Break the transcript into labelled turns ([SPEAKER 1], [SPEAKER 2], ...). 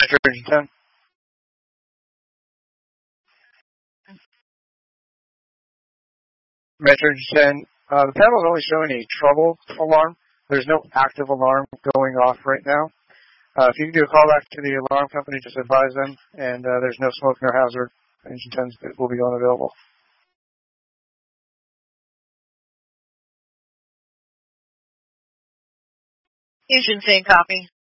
[SPEAKER 1] Metro Engine 10. Metro Engine 10. The panel is only showing a trouble alarm. There's no active alarm going off right now. If you can do a call back to the alarm company, just advise them, and there's no smoke nor hazard. Engine 10s will be unavailable.
[SPEAKER 2] Engine 10, copy.